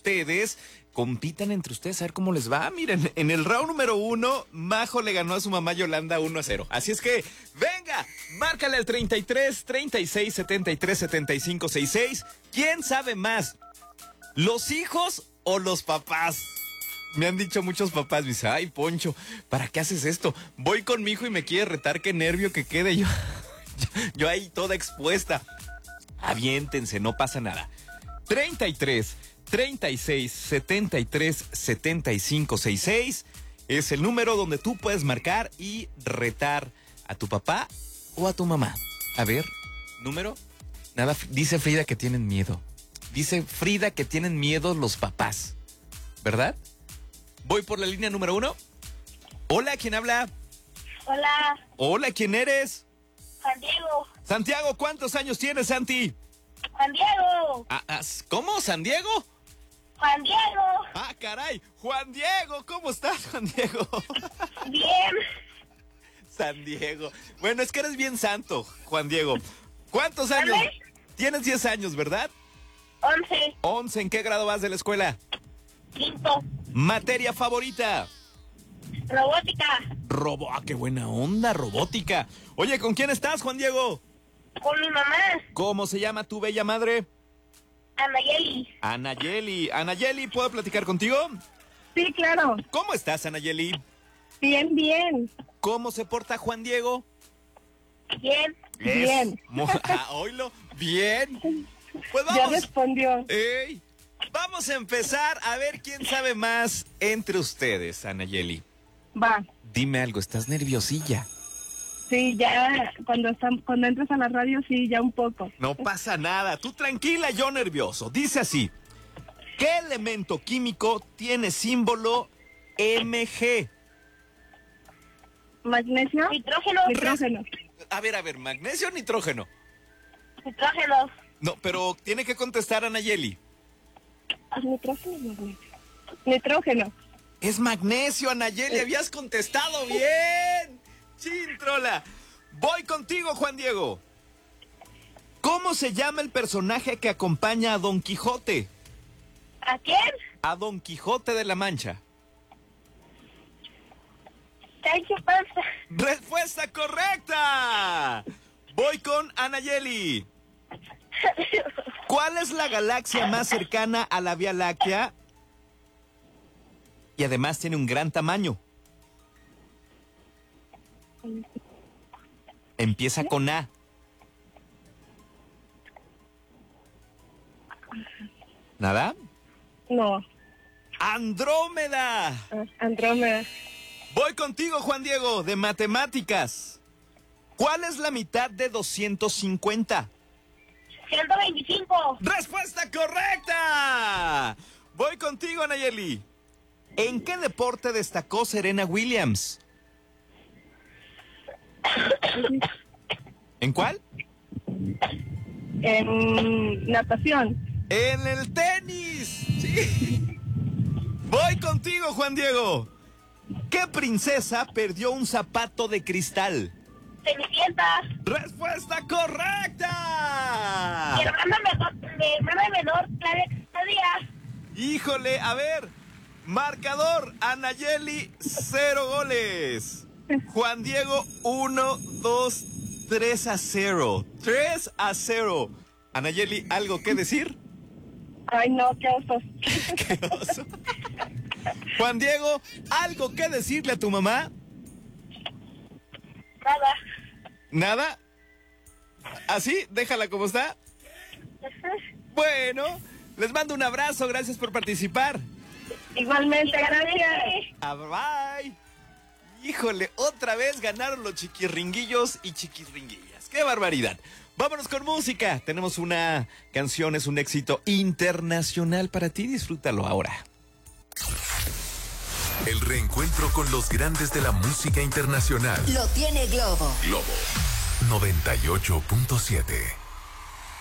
ustedes. Compitan entre ustedes a ver cómo les va. Miren, en el round número 1, Majo le ganó a su mamá Yolanda 1-0. Así es que, venga, márcale al 33 36 73 75 66. ¿Quién sabe más? ¿Los hijos o los papás? Me han dicho muchos papás, me dicen, ay, Poncho, ¿para qué haces esto? Voy con mi hijo y me quiere retar, qué nervio que quede yo ahí toda expuesta. Aviéntense, no pasa nada. 33 36 73 75 66 es el número donde tú puedes marcar y retar a tu papá o a tu mamá. A ver, número. Nada, dice Frida que tienen miedo. Dice Frida que tienen miedo los papás, ¿verdad? Voy por la línea número 1. Hola, ¿quién habla? Hola. Hola, ¿quién eres? Juan Diego. Santiago, ¿cuántos años tienes, Santi? Juan Diego. ¿Cómo? ¿San Diego? Juan Diego. Ah, caray. Juan Diego, ¿cómo estás, Juan Diego? Bien. San Diego. Bueno, es que eres bien santo, Juan Diego. ¿Cuántos años? ¿Dale? Tienes 10 años, ¿verdad? 11. 11. ¿En qué grado vas de la escuela? 5. Materia favorita. Robótica. ¡Qué buena onda, robótica! Oye, ¿con quién estás, Juan Diego? Con mi mamá. ¿Cómo se llama tu bella madre? Anayeli. Anayeli. Anayeli, ¿puedo platicar contigo? Sí, claro. ¿Cómo estás, Anayeli? Bien, bien. ¿Cómo se porta Juan Diego? Bien. Bien. Oílo, bien. Pues Ya vamos. respondió. Ey, vamos a empezar a ver quién sabe más entre ustedes, Anayeli. Va. Dime algo, ¿estás nerviosilla? Sí, ya cuando entras a la radio, sí, ya un poco. No pasa nada, tú tranquila, yo nervioso. Dice así, ¿qué elemento químico tiene símbolo Mg? ¿Magnesio? Nitrógeno. Nitrógeno. A ver, ¿magnesio o nitrógeno? Nitrógeno. No, pero tiene que contestar Anayeli. ¿Nitrógeno o magnesio? Nitrógeno. Es magnesio, Anayeli, habías contestado bien. Chintrola. Voy contigo, Juan Diego. ¿Cómo se llama el personaje que acompaña a Don Quijote? ¿A quién? A Don Quijote de la Mancha. Sancho Panza. ¡Respuesta correcta! Voy con Anayeli. ¿Cuál es la galaxia más cercana a la Vía Láctea? Y además tiene un gran tamaño. Empieza con A. ¿Nada? No. ¡Andrómeda! Andrómeda. Voy contigo, Juan Diego, de matemáticas. ¿Cuál es la mitad de 250? 125. ¡Respuesta correcta! Voy contigo, Nayeli. ¿En qué deporte destacó Serena Williams? ¿En cuál? En natación. ¡En el tenis! Sí. Voy contigo, Juan Diego. ¿Qué princesa perdió un zapato de cristal? Cenicienta. ¡Respuesta correcta! Mi hermana menor, Claudia. Híjole, a ver. Marcador, Anayeli, 0 goles. Juan Diego, 1, 2, 3-0. 3-0. Anayeli, ¿algo que decir? Ay, no, qué osos. ¡Qué oso! Juan Diego, ¿algo que decirle a tu mamá? Nada. ¿Nada? ¿Así? Déjala como está. Bueno, les mando un abrazo, gracias por participar. Igualmente, gracias. Bye. Híjole, otra vez ganaron los chiquirringuillos y chiquirringuillas. ¡Qué barbaridad! Vámonos con música. Tenemos una canción, es un éxito internacional para ti. Disfrútalo ahora. El reencuentro con los grandes de la música internacional. Lo tiene Globo. Globo 98.7.